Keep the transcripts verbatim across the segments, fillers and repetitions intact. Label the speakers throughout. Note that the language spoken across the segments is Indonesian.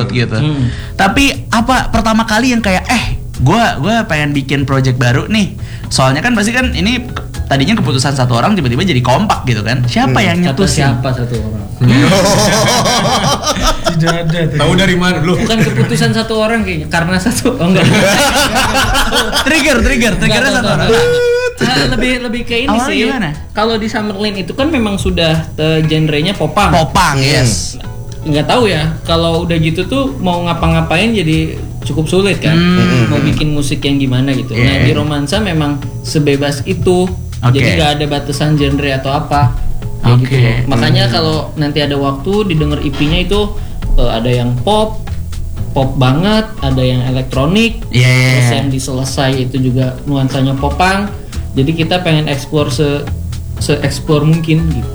Speaker 1: quote gitu.
Speaker 2: Hmm.
Speaker 1: Tapi apa pertama kali yang kayak eh gue gue pengen bikin project baru nih. Soalnya kan pasti kan ini tadinya keputusan satu orang tiba-tiba jadi kompak gitu kan. Siapa
Speaker 2: hmm.
Speaker 1: yang
Speaker 2: Kata
Speaker 1: nyetusin?
Speaker 2: siapa satu orang?
Speaker 3: Tidak ada.
Speaker 4: Tahu dari mana lu?
Speaker 2: Bukan keputusan satu orang kayaknya, karena satu oh enggak.
Speaker 1: trigger, trigger, triggernya
Speaker 2: Enggak,
Speaker 1: satu
Speaker 2: enggak,
Speaker 1: orang.
Speaker 2: enggak. Ah, lebih lebih ke ini
Speaker 1: Awalnya
Speaker 2: sih.
Speaker 1: gimana?
Speaker 2: Kalau di Summerlin itu kan memang sudah uh, genrenya popang.
Speaker 1: Popang, yes.
Speaker 2: Nggak tahu ya, kalau udah gitu tuh mau ngapa-ngapain jadi cukup sulit kan.
Speaker 1: Hmm.
Speaker 2: Mau bikin musik yang gimana gitu. Nah,
Speaker 1: Yeah.
Speaker 2: di Romansa memang sebebas itu.
Speaker 1: Oke.
Speaker 2: Jadi nggak ada batasan genre atau apa. Kayak
Speaker 1: Oke.
Speaker 2: gitu loh. Makanya kalau nanti ada waktu didengar E P-nya itu uh, ada yang pop, pop banget, ada yang elektronik,
Speaker 1: Iya, iya,
Speaker 2: terus
Speaker 1: iya.
Speaker 2: yang diselesai itu juga nuansanya popang. Jadi kita pengen explore se se explore mungkin gitu.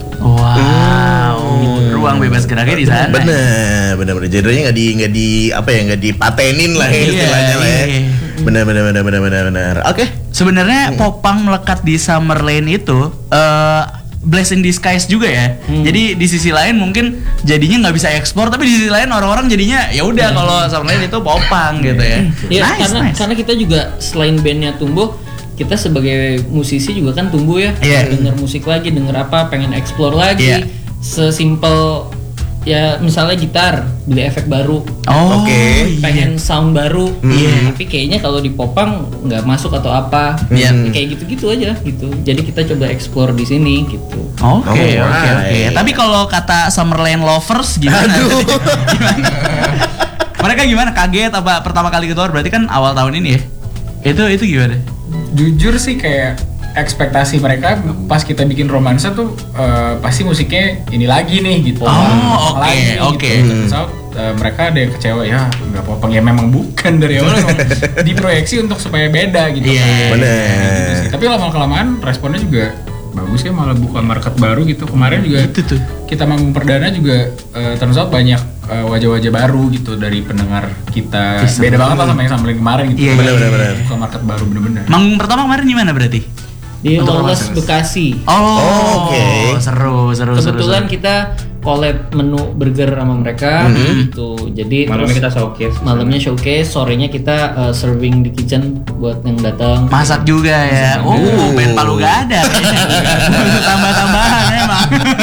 Speaker 1: Wow, ruang bebas geraknya di sana.
Speaker 3: Bener, bener, bener. Genrenya nggak di, nggak di, apa ya, nggak dipatenin lah ya,
Speaker 1: Iya,
Speaker 3: istilahnya lah ya.
Speaker 1: iya.
Speaker 3: Bener, bener, bener, bener, bener, bener. Oke.
Speaker 1: Sebenarnya popang melekat di Summerlin itu eh blessing in disguise juga ya.
Speaker 2: Hmm.
Speaker 1: Jadi di sisi lain mungkin jadinya nggak bisa ekspor, tapi di sisi lain orang-orang jadinya ya udah kalau Summerlin itu popang gitu ya.
Speaker 2: Iya,
Speaker 1: Nice,
Speaker 2: karena
Speaker 1: nice.
Speaker 2: karena kita juga selain bandnya tumbuh, kita sebagai musisi juga kan tumbuh ya.
Speaker 1: Iya.
Speaker 2: Denger musik lagi, denger apa, pengen explore lagi.
Speaker 1: Iya.
Speaker 2: Sesimpel ya misalnya gitar, beli efek baru.
Speaker 1: Oh,
Speaker 3: Oke.
Speaker 1: iya.
Speaker 2: Pengen sound baru.
Speaker 1: Iya.
Speaker 2: Tapi kayaknya kalau di popang nggak masuk atau apa.
Speaker 1: Iya.
Speaker 2: Ya, kayak gitu-gitu aja gitu. Jadi kita coba explore di sini gitu.
Speaker 1: Oke,
Speaker 3: Oh,
Speaker 1: oke, oke.
Speaker 3: right.
Speaker 1: Tapi kalau kata Summerlin lovers gimana? Gimana? Mereka gimana? Kaget apa pertama kali keluar? Berarti kan awal tahun ini ya? Itu itu gimana?
Speaker 5: Jujur sih kayak ekspektasi mereka pas kita bikin Romansa tuh eh, pasti musiknya ini lagi nih gitu.
Speaker 1: Oh,
Speaker 5: Popang
Speaker 1: oke,
Speaker 5: lagi
Speaker 1: oke.
Speaker 5: Gitu. Turns out, eh, mereka ada yang kecewa ya nggak popang ya memang bukan dari awal memang diproyeksi untuk supaya beda gitu.
Speaker 1: Iya,
Speaker 5: kan.
Speaker 3: bener.
Speaker 5: Gitu sih. Tapi lama kelamaan responnya juga bagus ya, malah buka market baru gitu. Kemarin juga
Speaker 1: Itu tuh.
Speaker 5: kita manggung perdana juga eh, turns out banyak eh, wajah-wajah baru gitu dari pendengar kita.
Speaker 1: Bisa.
Speaker 5: Beda banget lah sama yang sampai kemarin gitu.
Speaker 1: Iya,
Speaker 3: Bener, bener, bener.
Speaker 5: Buka market baru bener-bener.
Speaker 1: Manggung pertama kemarin gimana berarti?
Speaker 2: Di
Speaker 5: Untuk
Speaker 2: Lawless
Speaker 5: Romansa.
Speaker 2: Bekasi.
Speaker 1: Oh,
Speaker 3: Oke.
Speaker 1: seru, seru, seru.
Speaker 2: Kebetulan
Speaker 1: seru.
Speaker 2: kita collab menu burger sama mereka gitu. Jadi
Speaker 4: Malamnya
Speaker 2: terus
Speaker 4: kita showcase.
Speaker 2: malamnya showcase, sorenya kita uh, serving di kitchen buat yang datang.
Speaker 1: Masak juga ya. Oh, band Palu gak ada. Butuh tambah-tambahan emang.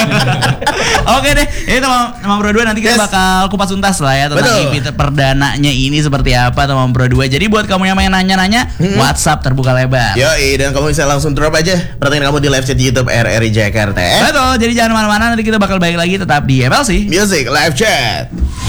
Speaker 1: Oke deh, ini teman teman Pro dua nanti kita
Speaker 3: Yes.
Speaker 1: bakal kupas tuntas lah ya tentang
Speaker 3: Betul.
Speaker 1: E P perdananya ini seperti apa teman Pro dua. Jadi buat kamu yang main nanya-nanya, WhatsApp terbuka lebar.
Speaker 3: Yoi, dan kamu bisa langsung drop aja pertanyaan kamu di live chat YouTube R R I Jakarta.
Speaker 1: Betul, jadi jangan kemana-mana, nanti kita bakal balik lagi tetap di M L C.
Speaker 3: Music live chat.